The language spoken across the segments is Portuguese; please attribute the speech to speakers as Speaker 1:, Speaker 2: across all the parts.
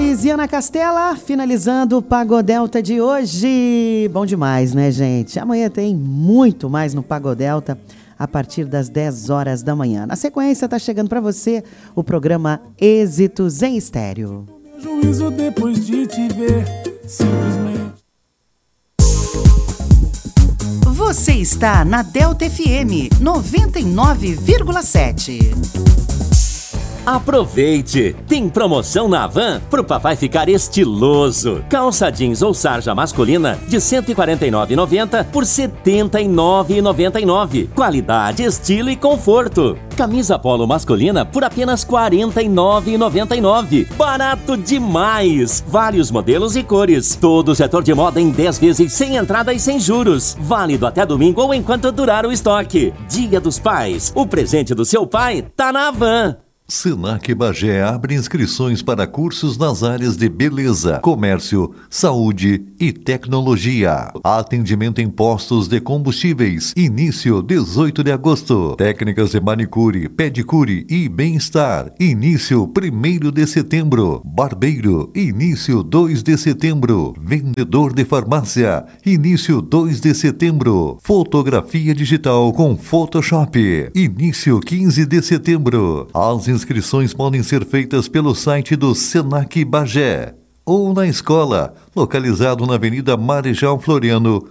Speaker 1: Ziana Castela, finalizando o Pagodelta de hoje. Bom demais, né, gente? Amanhã tem muito mais no Pagodelta a partir das 10 horas da manhã. Na sequência, tá chegando para você o programa Êxitos em Estéreo.
Speaker 2: Juízo depois de te ver, simplesmente.
Speaker 3: Você está na Delta FM 99,7.
Speaker 4: Aproveite! Tem promoção na Havan pro papai ficar estiloso. Calça jeans ou sarja masculina de R$ 149,90 por R$ 79,99. Qualidade, estilo e conforto. Camisa polo masculina por apenas R$ 49,99. Barato demais! Vários modelos e cores. Todo o setor de moda em 10 vezes sem entrada e sem juros. Válido até domingo ou enquanto durar o estoque. Dia dos Pais. O presente do seu pai tá na Havan.
Speaker 5: Senac Bagé abre inscrições para cursos nas áreas de beleza, comércio, saúde e tecnologia. Atendimento em postos de combustíveis. Início 18 de agosto. Técnicas de manicure, pedicure e bem-estar. Início 1º de setembro. Barbeiro. Início 2 de setembro. Vendedor de farmácia. Início 2 de setembro. Fotografia digital com Photoshop. Início 15 de setembro. As inscrições podem ser feitas pelo site do Senac Bagé ou na escola, localizado na Avenida Marechal Floriano,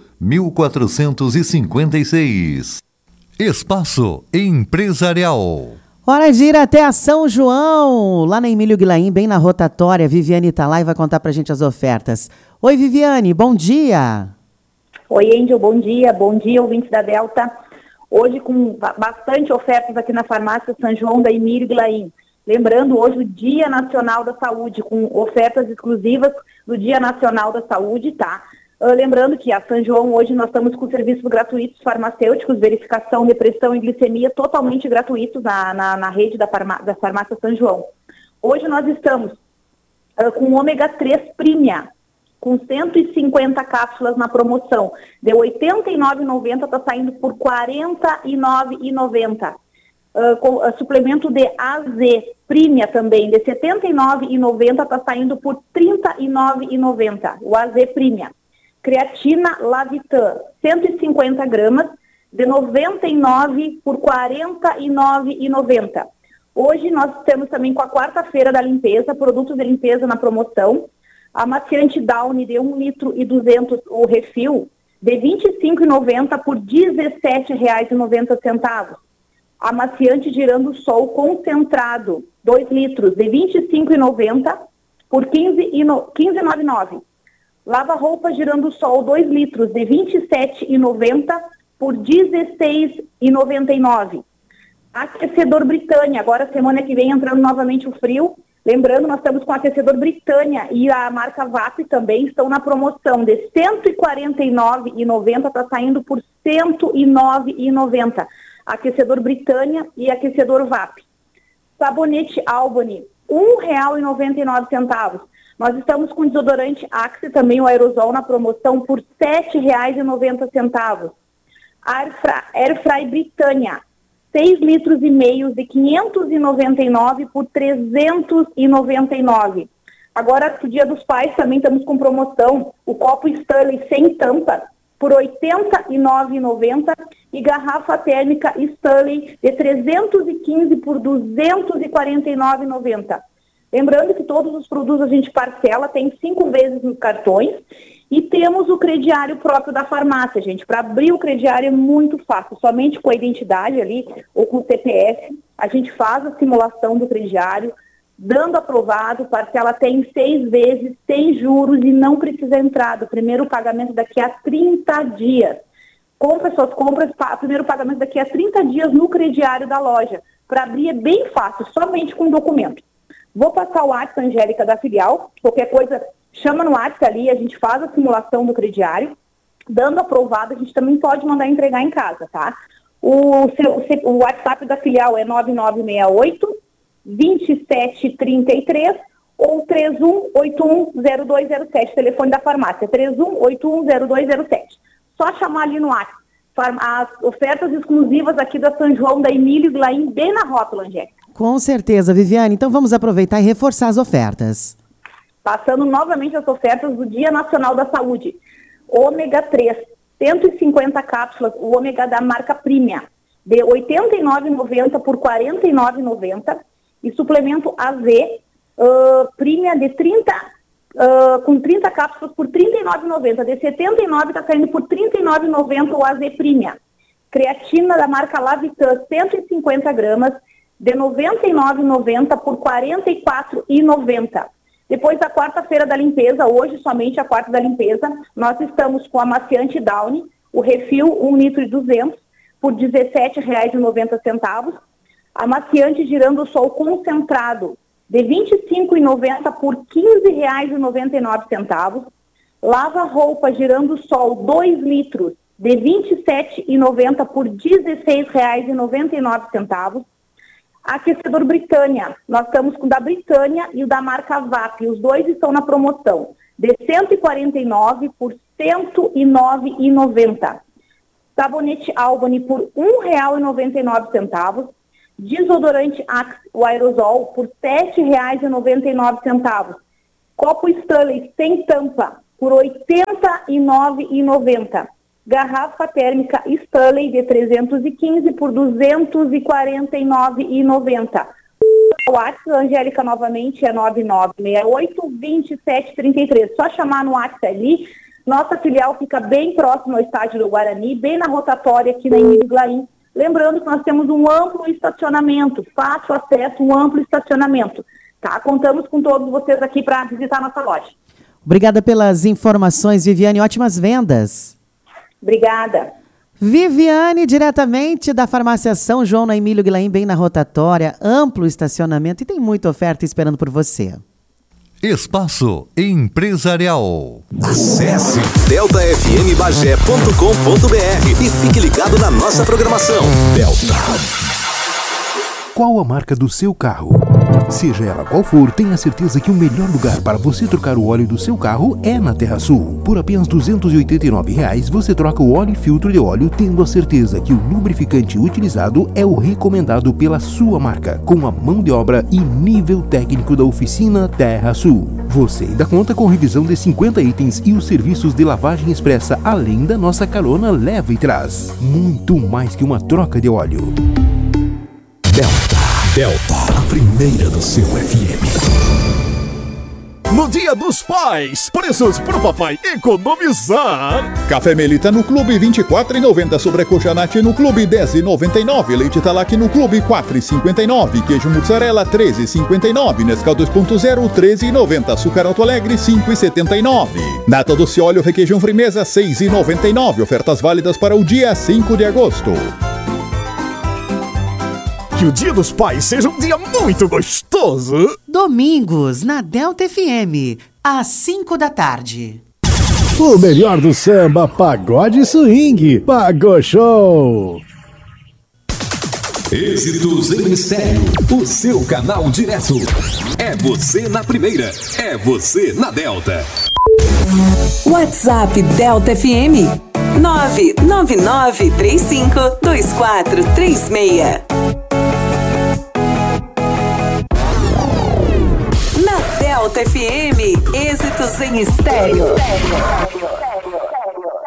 Speaker 5: 1456. Espaço Empresarial.
Speaker 1: Hora de ir até a São João, lá na Emílio Guilaim, bem na rotatória. Viviane tá lá e vai contar pra gente as ofertas. Oi, Viviane, bom dia.
Speaker 6: Oi, Angel, bom dia, ouvintes da Delta. Hoje com bastante ofertas aqui na farmácia São João da Emílio Guilaim. Lembrando, hoje o Dia Nacional da Saúde, com ofertas exclusivas do Dia Nacional da Saúde, tá? Lembrando que a São João, hoje nós estamos com serviços gratuitos farmacêuticos, verificação de pressão e glicemia totalmente gratuitos na rede da farmácia São João. Hoje nós estamos com ômega 3 Premia, com 150 cápsulas na promoção. De R$ 89,90 está saindo por R$ 49,90. Suplemento de AZ Premia também, de R$ 79,90 está saindo por R$ 39,90. O AZ Premia. Creatina Lavitan, 150 gramas, de R$ 99 por R$ 49,90. Hoje nós temos também com a quarta-feira da limpeza, produtos de limpeza na promoção. Amaciante Downy de 1,2 litros o refil, de R$ 25,90 por R$ 17,90. Amaciante Girando-Sol concentrado, 2 litros, de R$ 25,90 por R$ 15,99. Lava-roupa Girando-Sol, 2 litros, de R$ 27,90 por R$ 16,99. Aquecedor Britânia, agora semana que vem entrando novamente o frio. Lembrando, nós estamos com o aquecedor Britânia e a marca VAP também estão na promoção de R$ 149,90, está saindo por R$ 109,90. Aquecedor Britânia e aquecedor VAP. Sabonete Albany, R$ 1,99. Nós estamos com desodorante Axe, também o aerosol, na promoção por R$ 7,90. Airfry Britânia, 6 litros e meio de R$ 599 por R$ 399. Agora, pro Dia dos Pais, também estamos com promoção. O copo Stanley sem tampa por R$ 89,90 e garrafa térmica Stanley de 315 por R$ 249,90. Lembrando que todos os produtos a gente parcela, tem 5 vezes nos cartões. E temos o crediário próprio da farmácia, gente. Para abrir o crediário é muito fácil, somente com a identidade ali, ou com o CPF, a gente faz a simulação do crediário, dando aprovado, parcela até em 6 vezes, sem juros e não precisa entrada. O primeiro pagamento daqui a 30 dias. Compra suas compras, primeiro pagamento daqui a 30 dias no crediário da loja. Para abrir é bem fácil, somente com documento. Vou passar o WhatsApp, Angélica, da filial, qualquer coisa... Chama no WhatsApp ali, a gente faz a simulação do crediário, dando aprovado, a gente também pode mandar entregar em casa, tá? O WhatsApp da filial é 9968-2733 ou 31810207, telefone da farmácia, 31810207. Só chamar ali no WhatsApp. As ofertas exclusivas aqui da São João, da Emílio Guilaim, bem na rótula, Angélica.
Speaker 1: Com certeza, Viviane. Então vamos aproveitar e reforçar as ofertas.
Speaker 6: Passando novamente as ofertas do Dia Nacional da Saúde. Ômega 3, 150 cápsulas, o ômega da marca Primia, de R$ 89,90 por R$ 49,90. E suplemento AZ, Primia de 30, com 30 cápsulas por R$ 39,90. De R$ 79 está saindo por R$ 39,90 o AZ Primia. Creatina da marca Lavitan, 150 gramas, de R$ 99,90 por R$ 44,90. Depois da quarta-feira da limpeza, hoje somente a quarta da limpeza, nós estamos com a amaciante Downy, o refil 1 litro e 200 por R$ 17,90. Amaciante Girando Sol concentrado de R$ 25,90 por R$ 15,99. Lava-roupa Girando Sol 2 litros de R$ 27,90 por R$ 16,99. Aquecedor Britânia, nós estamos com o da Britânia e o da marca VAP, os dois estão na promoção, de R$ 149 por R$ 109,90. Sabonete Albany por R$ 1,99. Desodorante Axe, o aerosol, por R$ 7,99. Copo Stanley sem tampa, por R$ 89,90. Garrafa térmica Stanley de 315 por R$ 249,90. O WhatsApp, Angélica, novamente, é 9968-2733. Só chamar no WhatsApp ali. Nossa filial fica bem próximo ao estádio do Guarani, bem na rotatória aqui na Emílio Glain. Lembrando que nós temos um amplo estacionamento, fácil acesso, um amplo estacionamento. Tá? Contamos com todos vocês aqui para visitar nossa loja.
Speaker 1: Obrigada pelas informações, Viviane. Ótimas vendas.
Speaker 6: Obrigada.
Speaker 1: Viviane, diretamente da Farmácia São João, na Emílio Guilaim, bem na rotatória, amplo estacionamento e tem muita oferta esperando por você.
Speaker 5: Espaço Empresarial.
Speaker 7: Acesse deltafmbagé.com.br e fique ligado na nossa programação. Delta.
Speaker 8: Qual a marca do seu carro? Seja ela qual for, tenha certeza que o melhor lugar para você trocar o óleo do seu carro é na TerraSul. Por apenas R$ 289,00 você troca o óleo e filtro de óleo, tendo a certeza que o lubrificante utilizado é o recomendado pela sua marca, com a mão de obra e nível técnico da oficina TerraSul. Você ainda conta com revisão de 50 itens e os serviços de lavagem expressa, além da nossa carona leva e traz. Muito mais que uma troca de óleo.
Speaker 7: Delta, a primeira do seu FM.
Speaker 9: No Dia dos Pais, preços pro papai economizar.
Speaker 10: Café Melita no Clube R$ 24,90. Sobrecoxa Nath no Clube R$ 10,99. Leite Talac no Clube R$ 4,59. Queijo mussarela R$ 13,59. Nescau 2.0 R$ 13,90. Açúcar Alto Alegre R$ 5,79. Nata doce óleo requeijão Frimeza R$ 6,99. Ofertas válidas para o dia 5 de agosto.
Speaker 9: Que o Dia dos Pais seja um dia muito gostoso.
Speaker 3: Domingos, na Delta FM, às 5 da tarde.
Speaker 2: O melhor do samba, pagode e swing. Pagou Show.
Speaker 7: Êxitos em Mistério, o seu canal direto. É você na primeira, é você na Delta.
Speaker 11: WhatsApp Delta FM 999352436. Na Delta FM, êxitos em estéreo.